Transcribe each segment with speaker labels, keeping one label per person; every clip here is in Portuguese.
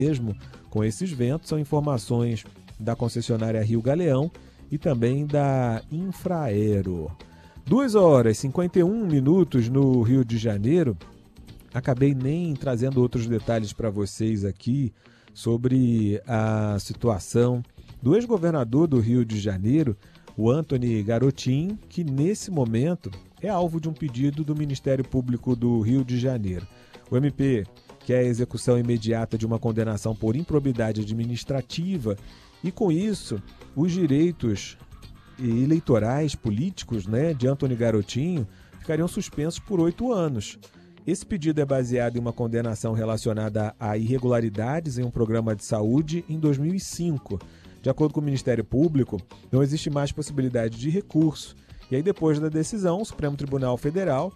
Speaker 1: mesmo com esses ventos são informações da concessionária Rio Galeão e também da Infraero. 2h51 no Rio de Janeiro. Acabei nem trazendo outros detalhes para vocês aqui sobre a situação do ex-governador do Rio de Janeiro, o Antony Garotinho, que nesse momento é alvo de um pedido do Ministério Público do Rio de Janeiro. O MP quer a execução imediata de uma condenação por improbidade administrativa e, com isso, os direitos eleitorais, políticos, de Antony Garotinho ficariam suspensos por 8 anos. Esse pedido é baseado em uma condenação relacionada a irregularidades em um programa de saúde em 2005. De acordo com o Ministério Público, não existe mais possibilidade de recurso. E aí, depois da decisão, o Supremo Tribunal Federal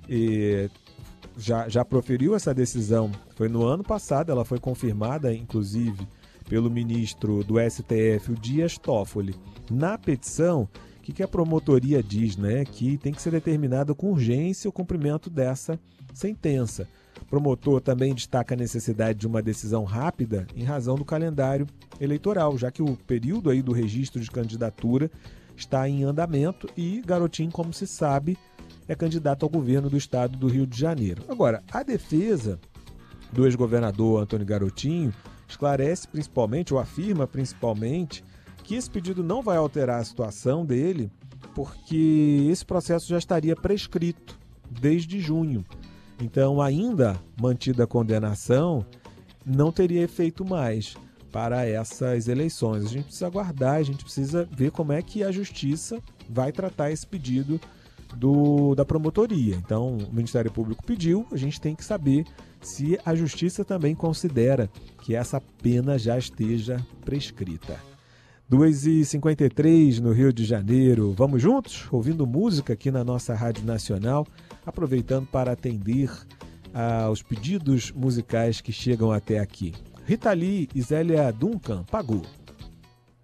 Speaker 1: já proferiu essa decisão. Foi no ano passado, ela foi confirmada, inclusive, pelo ministro do STF, o Dias Toffoli. Na petição, o que a promotoria diz? Que tem que ser determinado com urgência o cumprimento dessa sentença. O promotor também destaca a necessidade de uma decisão rápida em razão do calendário eleitoral, já que o período aí do registro de candidatura está em andamento e Garotinho, como se sabe, é candidato ao governo do estado do Rio de Janeiro. Agora, a defesa do ex-governador Antony Garotinho esclarece principalmente, ou afirma principalmente, que esse pedido não vai alterar a situação dele, porque esse processo já estaria prescrito desde junho. Então, ainda mantida a condenação, não teria efeito mais para essas eleições. A gente precisa aguardar, a gente precisa ver como é que a Justiça vai tratar esse pedido da promotoria. Então, o Ministério Público pediu, a gente tem que saber se a Justiça também considera que essa pena já esteja prescrita. 2h53 no Rio de Janeiro. Vamos juntos? Ouvindo música aqui na nossa Rádio Nacional, aproveitando para atender aos pedidos musicais que chegam até aqui. Rita Lee e Zélia Duncan, Pagou.